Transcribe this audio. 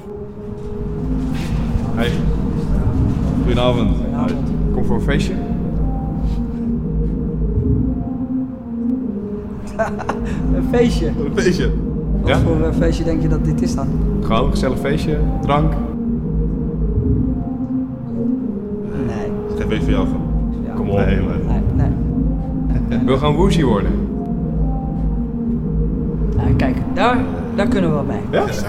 Hey. Goedenavond. Kom voor een feestje? Een feestje? Een feestje. Wat voor een feestje denk je dat dit is dan? Gewoon een gezellig feestje, drank. Nee. Geen feest voor jou. Ja. Kom op. Nee. Wil gaan woozy worden? Ja, kijk, daar kunnen we wel bij. Ja?